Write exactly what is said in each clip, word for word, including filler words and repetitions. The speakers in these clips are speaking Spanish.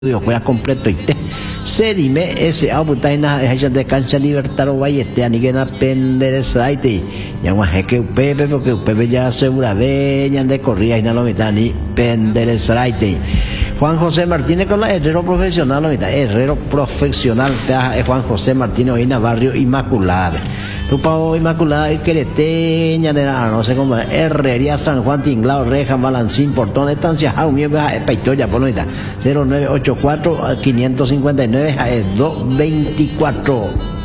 juega completo y te se dime ese abutaina es de cancha libertad o vaya este aniguena pender site ya más que pepe porque pepe ya asegura veñan de corría y no lo mitad ni pender site Juan José Martínez con la herrero profesional lo mitad herrero profesional es Juan José Martínez hoy en barrio Inmaculada tu pavo Inmaculada y quereteña de la no sé cómo herrería San Juan Tinglao Reja Balancín Portón estancia a un miembro para historia por lo mitad cero nueve ocho cuatro cinco cinco nueve dos veinticuatro.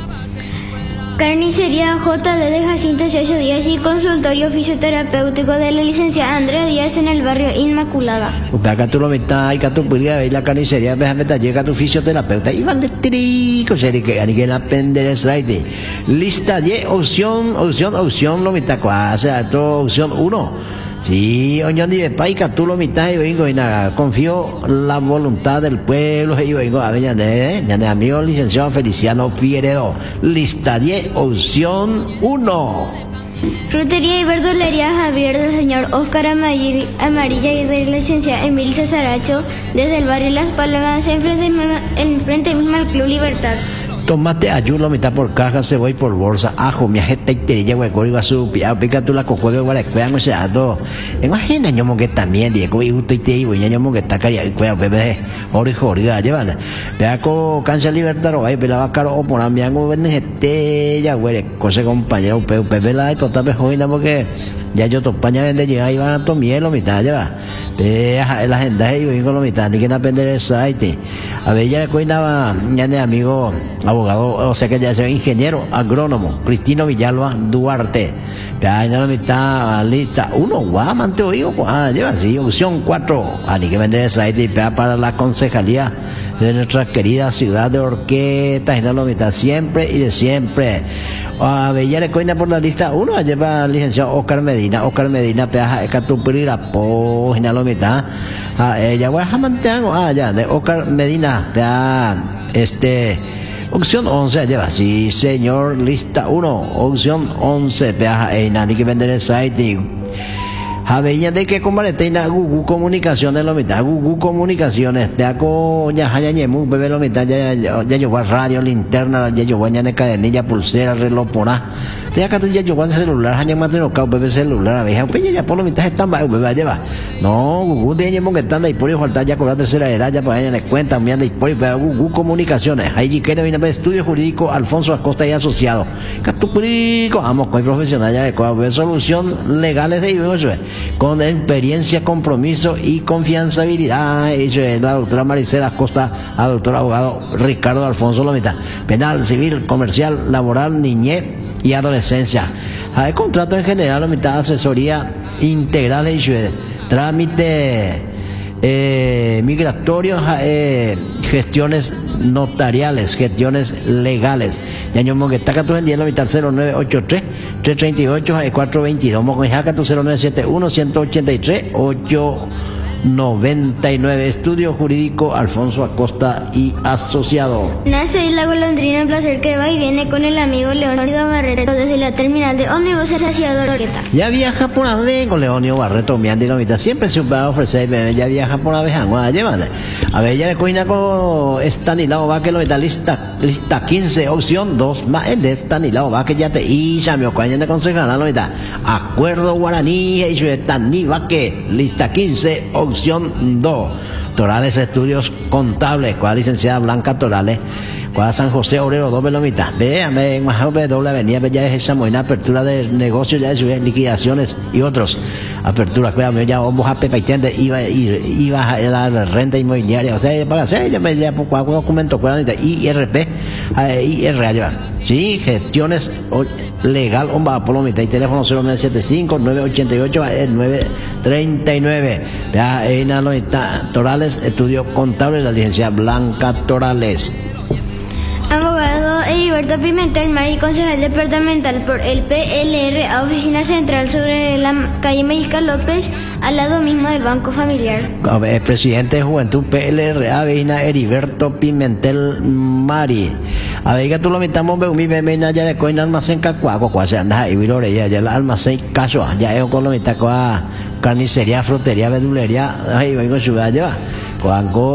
Carnicería J D de Jacinto Chacho Díaz y consultorio fisioterapéutico de la licenciada Andrea Díaz en el barrio Inmaculada. Acá tú lo metas y que tú podrías ver la carnicería, déjame llega tu fisioterapeuta y van de trico, sería que hay que la pender slide. Lista de opción, opción, opción, lo metas, o sea, todo opción uno. Sí, oñón de paica, tú lo mitad y vengo y nada, confío la voluntad del pueblo y vengo a ver, ya de amigo licenciado Feliciano Figueredo, lista diez, opción uno. Frutería y verdulería Javier del señor Óscar Amarilla y de la licenciada Emil Cesaracho, desde el barrio Las Palmas, enfrente, enfrente mismo al Club Libertad. Tomate ayulo mitad por caja, cebolla por bolsa, ajo, mi agente y terilla, hueco, y su piado, pica tú la cojuega, igual, cuean, o sea, todo. Imagina, yo que también, Diego, y justo y te digo, ya yo que está callado, y cuean, bebé, ori, ori, llévala. Vea, con cancha libertad, o ahí, pelaba caro, o por ambiango, este, ya, güey, cosa compañero, pepe, la, y total, joven, porque ya yo topaña vende, llega, y van a tomar miel, mitad, lleva. Vea, la agenda, y vengo, lo mitad, ni que no aprender el site. A ver, ya le cuidaba, ya de amigo, abogado, o sea que ya es ingeniero agrónomo, Cristino Villalba Duarte. Ya en la mitad lista uno, guau, mante oído, ah, lleva así, opción cuatro, ani que vender esa I P A para la concejalía de nuestra querida ciudad de Orqueta, en la mitad siempre y de siempre. A ver, ya le cuenta por la lista uno, lleva al licenciado Oscar Medina, Oscar Medina, peaja, Ecatupri, la pógina, la mitad, ah, ella, guau, mantengo, ah, ya, de Oscar Medina, pea, este, opción once, lleva, sí señor, lista uno, opción once, peaja, eh, nadie que vender el site. Javeña de que combareteina Gugu Comunicaciones lo mitad, Gugu Comunicaciones, vea con ya ya ñemu, bebé lo mitad, ya ya ya llegó a radio, linterna, ya llegó de cadenilla, pulsera, reloj porá. Te acá tú ya llegó a celular, ya más de no cau, bebé celular, abeja, pues ya por lo mitad están va, bebé lleva. No, Gugu de ñemu que están de por falta ya con la tercera edad, ya pues ya les cuenta, me anda por Gugu Comunicaciones. Ahí que viene para estudio jurídico Alfonso Acosta y asociado. Catupurico, vamos con el profesional ya de cuál solución legales de ellos, con experiencia, compromiso y confianzabilidad. Eso es la doctora Maricela Acosta, a doctor abogado Ricardo Alfonso Lomita. Penal, civil, comercial, laboral, niñez y adolescencia. Hay contrato en general, Lomita, asesoría integral, eso es trámite eh, migratorios, eh, gestiones notariales, gestiones legales. Ya yo que está acá tú en día la mitad cero nueve ocho tres tres tres ocho cuatro dos dos. Mo con jaca tu cero nueve siete uno uno ocho tres ocho noventa y nueve. Estudio jurídico Alfonso Acosta y asociado. Nace la golondrina, el placer que va y viene con el amigo Leonardo Barreto desde la terminal de ómnibus hacia Orqueta. Ya viaja por una vez con Leonardo Barreto, mi andi la mitad siempre se va a ofrecer, ya viaja por una vez, a llévate. A ver, ya le coina con Estanislao Vázquez, lo mitad lista, lista quince, opción dos, más de Estanislao Vázquez, ya te y ya me ocañan de concejal, lo mitad. Acuerdo guaraní, y yo Estanislao Vázquez, lista quince, opción dos. Torales Estudios Contables, con la licenciada Blanca Torales, con San José Obrero dos Belomita. Véame en Majabe doble avenida, ya es esa buena apertura de negocios, ya es liquidaciones y otros. Apertura, cuidado, ya vamos a Pepa y Tende, iba, iba a la renta inmobiliaria, o sea, para hacer, ya me ya poco documento, I R P, I R A, sí, gestiones legal, homba, Polomita, y teléfono cero nueve siete cinco nueve ocho ocho nueve tres nueve. Ya, en la Lomita, Torales Estudio Contable, la licenciada Blanca Torales. Abogado Heriberto Pimentel Mari, concejal departamental por el P L R a oficina central sobre la calle Mexica López, al lado mismo del Banco Familiar. El presidente de Juventud P L R A, Veina Heriberto Pimentel Mari. A ver, que tú lo metamos, veo mi bebé, ya le coin almacén cacuaco, cuando se anda y virore, ya el almacén caso, ya es con lo metaco a carnicería, frutería, verdulería, ahí vengo a llevar, cuando